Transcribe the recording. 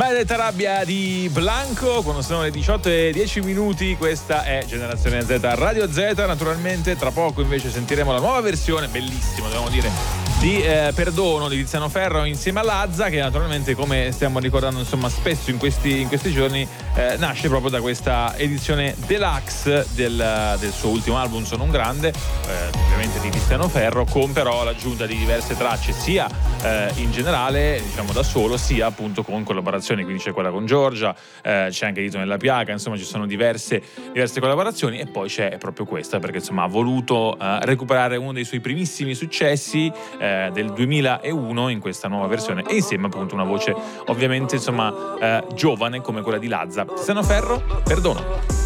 Maledetta rabbia di Blanco, quando sono le 18:10, questa è Generazione Z Radio Z. Naturalmente tra poco invece sentiremo la nuova versione, bellissima dobbiamo dire, di Perdono di Tiziano Ferro insieme a Lazza, che naturalmente, come stiamo ricordando insomma spesso in questi giorni, nasce proprio da questa edizione deluxe del suo ultimo album Sono un grande, ovviamente di Tiziano Ferro, con però l'aggiunta di diverse tracce sia in generale, diciamo da solo, sia appunto con collaborazioni, quindi c'è quella con Giorgia, c'è anche Dito nella piaga, insomma ci sono diverse collaborazioni, e poi c'è proprio questa perché insomma ha voluto recuperare uno dei suoi primissimi successi del 2001 in questa nuova versione, e insieme appunto una voce ovviamente insomma giovane come quella di Lazza. Tiziano Ferro, Perdono.